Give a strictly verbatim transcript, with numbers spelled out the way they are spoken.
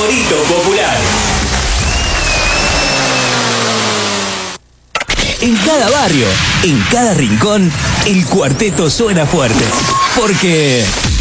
favorito popular. En cada barrio, en cada rincón, el cuarteto suena fuerte. Porque